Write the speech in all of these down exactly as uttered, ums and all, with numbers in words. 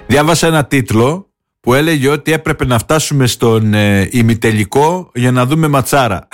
Διάβασα ένα τίτλο που έλεγε ότι έπρεπε να φτάσουμε στον ε, ημιτελικό για να δούμε ματσάρα.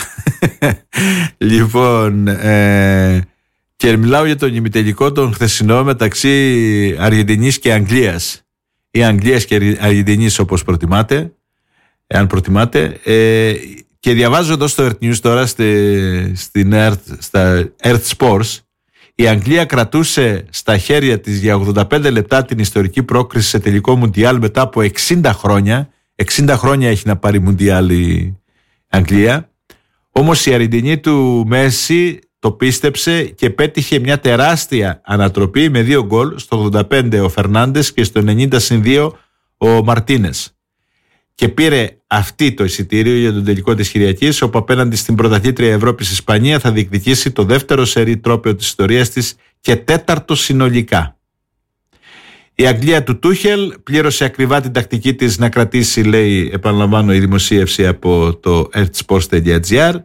Λοιπόν, ε, και μιλάω για τον ημιτελικό τον χθεσινό μεταξύ Αργεντινής και Αγγλίας, ή Αγγλίας και Αργεντινής, όπως προτιμάτε, εάν προτιμάτε. Ε, και διαβάζω εδώ στο Earth News τώρα στη, στην Earth, στα Earth Sports, η Αγγλία κρατούσε στα χέρια της για ογδόντα πέντε λεπτά την ιστορική πρόκριση σε τελικό Μουντιάλ μετά από εξήντα χρόνια. εξήντα χρόνια έχει να πάρει Μουντιάλ η Αγγλία. Όμως η Αργεντινή του Μέση το πίστεψε και πέτυχε μια τεράστια ανατροπή με δύο γκολ, στο ογδόντα πέντε ο Φερνάντες και στο ενενήντα συν δύο ο Μαρτίνες. Και πήρε αυτή το εισιτήριο για τον τελικό της Κυριακής, όπου απέναντι στην πρωταθλήτρια Ευρώπης Ισπανία θα διεκδικήσει το δεύτερο σερί τρόπαιο της ιστορίας της και τέταρτο συνολικά. Η Αγγλία του Τούχελ πλήρωσε ακριβά την τακτική της να κρατήσει, λέει, επαναλαμβάνω, η δημοσίευση από το earthsports.gr.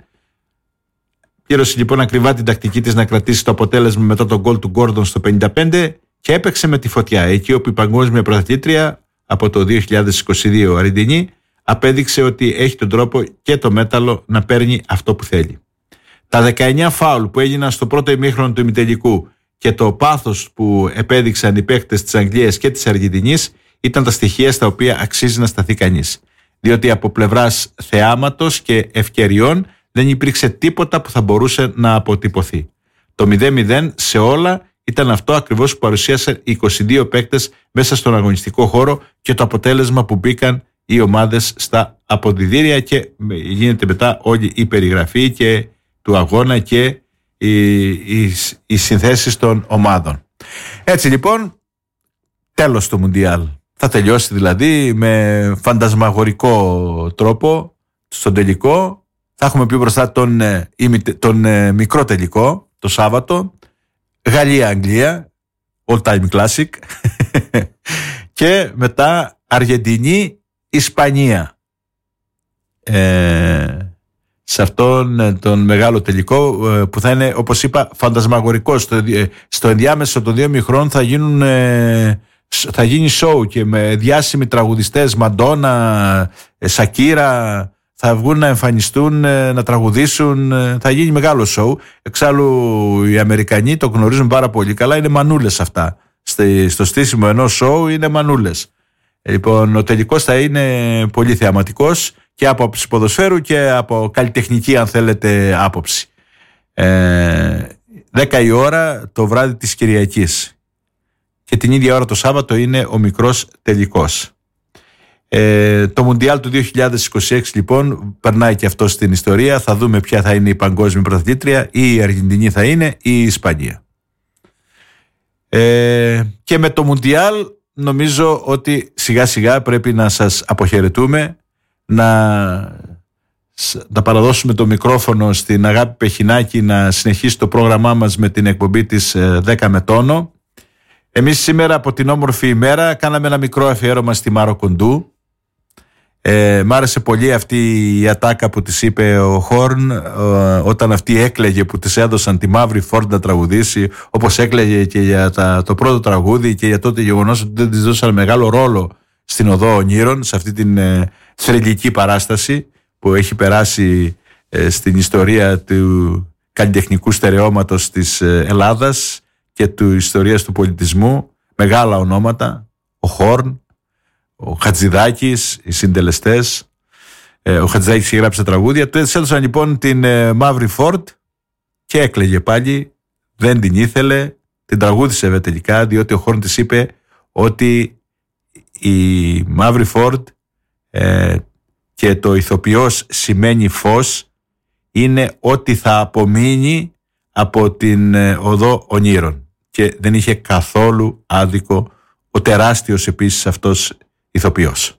Πλήρωσε λοιπόν ακριβά την τακτική της να κρατήσει το αποτέλεσμα μετά τον γκολ του Γκόρντον στο πενήντα πέντε και έπαιξε με τη φωτιά, εκεί όπου η παγκόσμια πρωταθλήτρια από το δύο χιλιάδες είκοσι δύο Αργεντινή απέδειξε ότι έχει τον τρόπο και το μέταλλο να παίρνει αυτό που θέλει. Τα δεκαεννιά φάουλ που έγιναν στο πρώτο ημίχρονο του ημιτελικού και το πάθος που επέδειξαν οι παίκτες της Αγγλίας και της Αργεντινής ήταν τα στοιχεία στα οποία αξίζει να σταθεί κανείς. Διότι από πλευράς θεάματος και ευκαιριών δεν υπήρξε τίποτα που θα μπορούσε να αποτυπωθεί. Το μηδέν μηδέν σε όλα ήταν αυτό ακριβώς που παρουσίασαν είκοσι δύο παίκτες μέσα στον αγωνιστικό χώρο και το αποτέλεσμα που μπήκαν οι ομάδες στα αποδυτήρια, και γίνεται μετά όλη η περιγραφή και του αγώνα και οι, οι, οι συνθέσεις των ομάδων. Έτσι λοιπόν, τέλος το Μουντιάλ. Θα τελειώσει δηλαδή με φαντασμαγορικό τρόπο στον τελικό. Θα έχουμε πιο μπροστά τον, τον μικρό τελικό το Σάββατο, Γαλλία-Αγγλία, all time classic, και μετά Αργεντινή-Ισπανία. Ε, σε αυτόν τον μεγάλο τελικό που θα είναι, όπως είπα, φαντασμαγορικό. Στο, στο ενδιάμεσο των δύο μηχρών θα γίνουν, θα γίνει show και με διάσημοι τραγουδιστές, Μαντόνα, Σακύρα, θα βγουν να εμφανιστούν, να τραγουδήσουν, θα γίνει μεγάλο σοου. Εξάλλου οι Αμερικανοί το γνωρίζουν πάρα πολύ καλά, είναι μανούλες αυτά. Στο στήσιμο ενός σοου είναι μανούλες. Λοιπόν, ο τελικός θα είναι πολύ θεαματικός και από άποψη ποδοσφαίρου και από καλλιτεχνική, αν θέλετε, άποψη. Ε, δέκα η ώρα το βράδυ της Κυριακής και την ίδια ώρα το Σάββατο είναι ο μικρός τελικός. Ε, το Μουντιάλ του δύο χιλιάδες είκοσι έξι λοιπόν περνάει και αυτό στην ιστορία. Θα δούμε ποια θα είναι η παγκόσμια πρωταθλήτρια, ή η Αργεντινή θα είναι ή η Ισπανία. Ε, και με το Μουντιάλ νομίζω ότι σιγά σιγά πρέπει να σας αποχαιρετούμε, να, να παραδώσουμε το μικρόφωνο στην Αγάπη Πεχινάκη να συνεχίσει το πρόγραμμά μας με την εκπομπή της δέκα με τόνο. Εμείς σήμερα από την όμορφη ημέρα κάναμε ένα μικρό αφιέρωμα στη Μάρο Κοντού. Ε, μ' άρεσε πολύ αυτή η ατάκα που της είπε ο Χόρν ε, όταν αυτή έκλαιγε που της έδωσαν τη μαύρη Φόρντ να τραγουδήσει, όπως έκλαιγε και για τα, το πρώτο τραγούδι και για τότε γεγονός ότι δεν της δώσαν μεγάλο ρόλο στην Οδό Ονείρων, σε αυτή την ε, θρυλική παράσταση που έχει περάσει ε, στην ιστορία του καλλιτεχνικού στερεώματος της ε, Ελλάδας και του ιστορίας του πολιτισμού. Μεγάλα ονόματα, ο Χόρν, ο Χατζηδάκης, οι συντελεστές. Ε, ο Χατζηδάκης έγραψε τραγούδια. Του έδωσαν λοιπόν την ε, μαύρη Φόρντ και έκλαιγε πάλι. Δεν την ήθελε. Την τραγούδισε βέβαια τελικά, διότι ο Χόρν της είπε ότι η μαύρη Φόρντ ε, και το ηθοποιός σημαίνει φως είναι ό,τι θα απομείνει από την ε, Οδό Ονείρων. Και δεν είχε καθόλου άδικο ο τεράστιος επίσης αυτός ηθοποιός.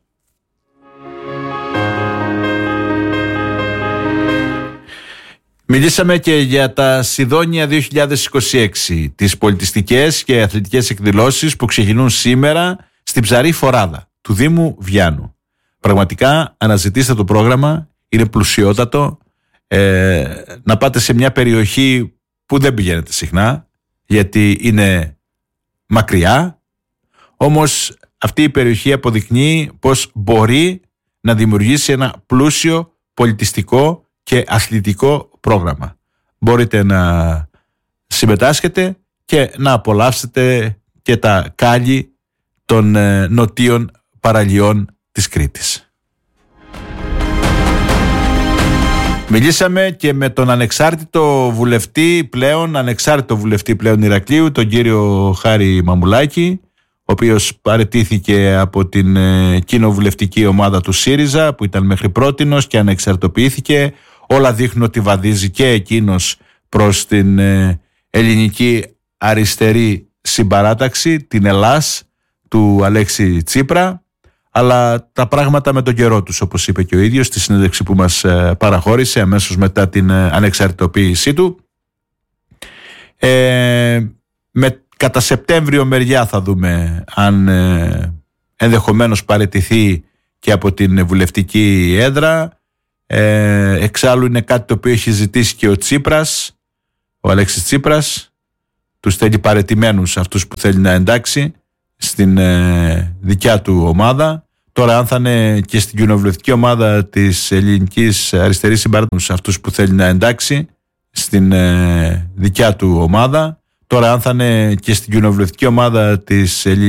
Μιλήσαμε και για τα Σιδόνια δύο χιλιάδες είκοσι έξι, τις πολιτιστικές και αθλητικές εκδηλώσεις που ξεκινούν σήμερα στην Ψαρή Φοράδα του Δήμου Βιάνου. Πραγματικά αναζητήστε το πρόγραμμα, είναι πλουσιότατο. Ε, να πάτε σε μια περιοχή που δεν πηγαίνετε συχνά, γιατί είναι μακριά, Όμως αυτή η περιοχή αποδεικνύει πως μπορεί να δημιουργήσει ένα πλούσιο πολιτιστικό και αθλητικό πρόγραμμα. Μπορείτε να συμμετάσχετε και να απολαύσετε και τα κάλλη των νοτίων παραλιών της Κρήτης. Μιλήσαμε και με τον ανεξάρτητο βουλευτή πλέον, ανεξάρτητο βουλευτή πλέον Ηρακλείου, τον κύριο Χάρη Μαμουλάκη, ο οποίος παραιτήθηκε από την κοινοβουλευτική ομάδα του ΣΥΡΙΖΑ που ήταν μέχρι πρότινος και ανεξαρτοποιήθηκε. Όλα δείχνουν ότι βαδίζει και εκείνος προς την ελληνική αριστερή συμπαράταξη, την Ελλάς του Αλέξη Τσίπρα, αλλά τα πράγματα με τον καιρό τους, όπως είπε και ο ίδιος στη συνέντευξη που μας παραχώρησε αμέσως μετά την ανεξαρτητοποίησή του. Ε, με, κατά Σεπτέμβριο μεριά θα δούμε αν ε, ενδεχομένως παραιτηθεί και από την βουλευτική έδρα. Ε, εξάλλου είναι κάτι το οποίο έχει ζητήσει και ο Τσίπρας, ο Αλέξης Τσίπρας. Τους θέλει παραιτημένους αυτούς που θέλει να εντάξει στην ε, δικιά του ομάδα. Τώρα αν θα είναι και στην κοινοβουλευτική ομάδα της ελληνικής αριστερής συμπαράταξης αυτούς που θέλει να εντάξει στην ε, δικιά του ομάδα. Τώρα αν θα είναι και στην κοινοβουλευτική ομάδα της ελληνικής